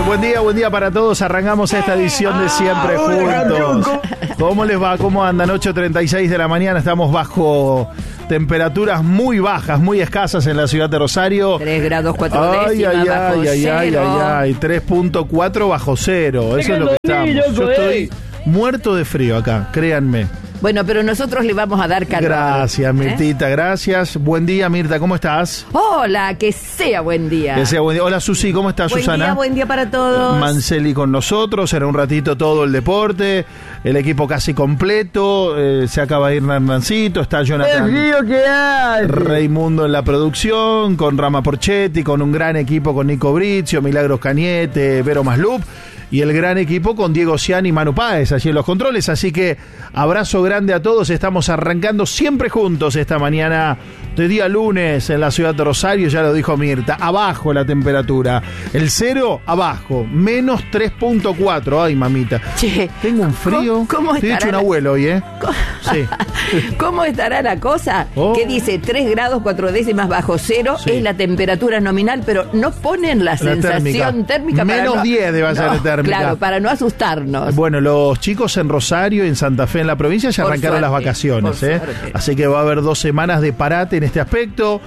buen día para todos. Arrancamos esta edición de Siempre Juntos. ¿Cómo les va? ¿Cómo andan? 8:36 de la mañana, estamos bajo temperaturas muy bajas, muy escasas en la ciudad de Rosario. 3 grados 4 décimas bajo cero. 3.4 bajo cero. Eso es lo que estamos. Yo estoy muerto de frío acá, créanme. Bueno, pero nosotros le vamos a dar calor. Gracias, Mirtita, gracias. Buen día, Mirta, ¿cómo estás? Hola, que sea buen día. Que sea buen día. Hola, Susi, ¿cómo estás, Susana? Buen día para todos. Manceli con nosotros, en un ratito todo el deporte, el equipo casi completo, se acaba de ir Hernancito, está Jonathan Raimundo en la producción, con Rama Porchetti, con un gran equipo con Nico Brizio, Milagros Cañete, Vero Maslup, y el gran equipo con Diego Ciani y Manu Páez allí en los controles. Así que abrazo grande a todos. Estamos arrancando siempre juntos esta mañana de día lunes en la ciudad de Rosario. Ya lo dijo Mirta, abajo la temperatura, el cero abajo, menos 3.4. Ay, mamita, che, tengo un frío. ¿Cómo estoy hecho un abuelo hoy, Sí. ¿Cómo estará la cosa? Que dice 3 grados 4 décimas bajo cero, sí. Es la temperatura nominal, pero no ponen la sensación térmica. Menos 10 debe ser la térmica. Claro, para no asustarnos. Bueno, los chicos en Rosario, en Santa Fe, en la provincia, ya arrancaron las vacaciones. Así que va a haber 2 semanas de parate en este aspecto.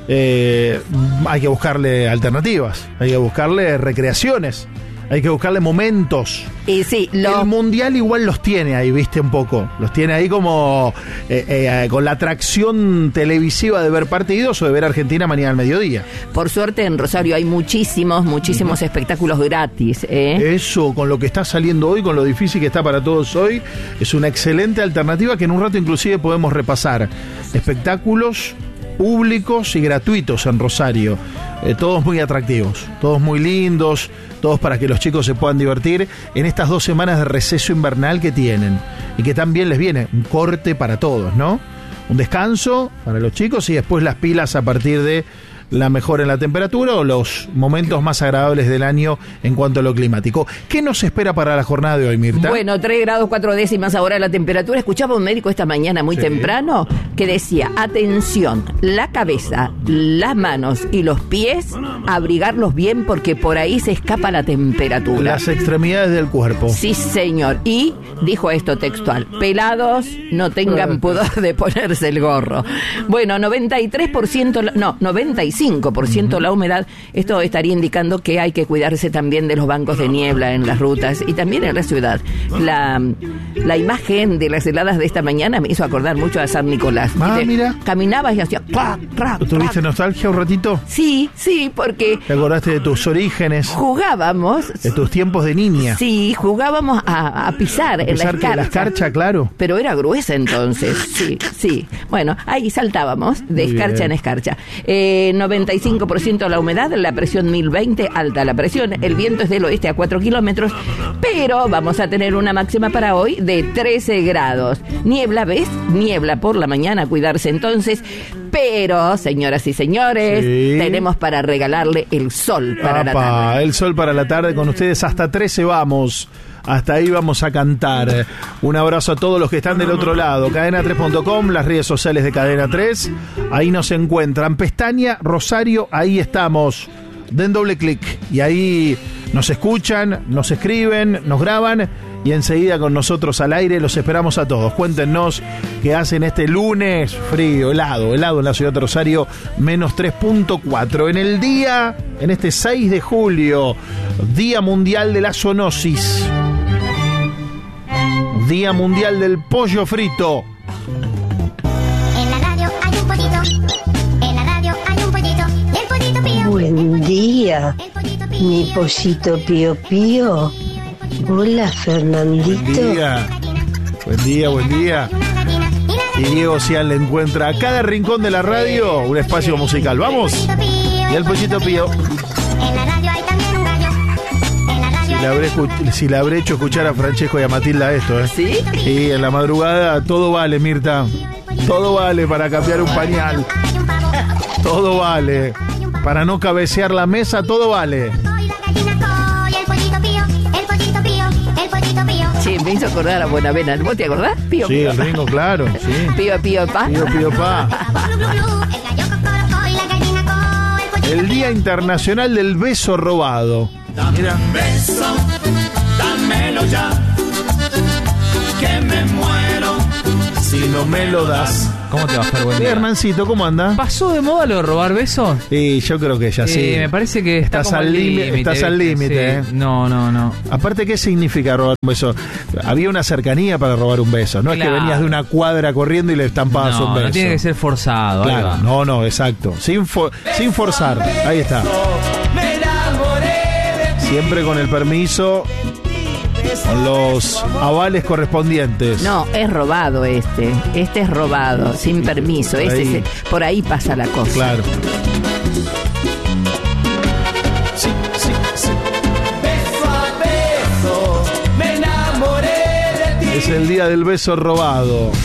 Hay que buscarle alternativas, hay que buscarle recreaciones, hay que buscarle momentos. Y sí, el mundial igual los tiene ahí, viste, un poco. Los tiene ahí como con la atracción televisiva de ver partidos o de ver Argentina mañana al mediodía. Por suerte en Rosario hay muchísimos espectáculos gratis. Eso, con lo que está saliendo hoy, con lo difícil que está para todos hoy, es una excelente alternativa que en un rato inclusive podemos repasar. Espectáculos públicos y gratuitos en Rosario, todos muy atractivos, todos muy lindos, todos para que los chicos se puedan divertir en estas 2 semanas de receso invernal que tienen y que también les viene un corte para todos, ¿no? Un descanso para los chicos y después las pilas a partir de la mejora en la temperatura o los momentos más agradables del año en cuanto a lo climático. ¿Qué nos espera para la jornada de hoy, Mirta? Bueno, 3 grados 4 décimas ahora la temperatura. Escuchaba a un médico esta mañana muy temprano que decía, atención, la cabeza, las manos y los pies, abrigarlos bien porque por ahí se escapa la temperatura. Las extremidades del cuerpo. Sí, señor. Y dijo esto textual, pelados, no tengan pudor de ponerse el gorro. Bueno, 95% la humedad. Esto estaría indicando que hay que cuidarse también de los bancos de niebla en las rutas y también en la ciudad. La imagen de las heladas de esta mañana me hizo acordar mucho a San Nicolás. Mira. Caminabas y hacía clac, clac. ¿Tuviste nostalgia un ratito? Sí, porque ¿te acordaste de tus orígenes? Jugábamos. De tus tiempos de niña. Sí, jugábamos a pisar en la escarcha. Claro. Pero era gruesa entonces. Sí. Bueno, ahí saltábamos de escarcha en escarcha. 95% la humedad, la presión 1020, alta la presión, el viento es del oeste a 4 kilómetros, pero vamos a tener una máxima para hoy de 13 grados. Niebla, ¿ves? Niebla por la mañana, cuidarse entonces, pero, señoras y señores, tenemos para regalarle el sol para la tarde. El sol para la tarde con ustedes, hasta 13 vamos. Hasta ahí vamos a cantar. Un abrazo a todos los que están del otro lado. Cadena3.com, las redes sociales de Cadena 3. Ahí nos encuentran. Pestaña Rosario, ahí estamos. Den doble clic y ahí nos escuchan, nos escriben, nos graban y enseguida con nosotros al aire los esperamos a todos. Cuéntenos qué hacen este lunes frío, helado en la ciudad de Rosario, menos 3.4. En este 6 de julio, Día Mundial de la Zoonosis. Día Mundial del Pollo Frito. En la radio hay un pollito. En la radio hay un pollito. Y el pollito pío. Buen día, mi pollito pío pío. Hola, Fernandito. Buen día. Y Diego Cian le encuentra a cada rincón de la radio un espacio musical. ¡Vamos! Y el pollito pío. En la radio hay también un gallo. En la radio Si le habré hecho escuchar a Francesco y a Matilda esto, ¿Sí? Y en la madrugada todo vale, Mirta. Todo vale para cambiar un pañal. Todo vale. Para no cabecear la mesa, todo vale. Sí, me hizo acordar a Buenavena. ¿Vos te acordás? Pío, sí, el Ringo, claro. Sí. Pío, pa. Pío, pa. El Día Internacional del Beso Robado. Mira. Beso, dámelo ya, que me muero. Si no me lo das. ¿Cómo te va a estar buen día? Hernancito, ¿cómo anda? ¿Pasó de moda lo de robar besos? Y yo creo que ya sí. Me parece que Estás como al límite. Estás al límite, sí. No. Aparte, ¿qué significa robar un beso? Había una cercanía para robar un beso. No es que Claro. venías de una cuadra corriendo y le estampabas un beso. No tiene que ser forzado. ahí Claro, va. no, exacto. Sin forzar. Ahí está. Me enamoré de ti. Siempre con el permiso, con los avales correspondientes. No, es robado este. Este es robado, sin permiso. Ahí. Por ahí pasa la cosa. Claro. Beso a beso, me enamoré de ti. Es el día del beso robado.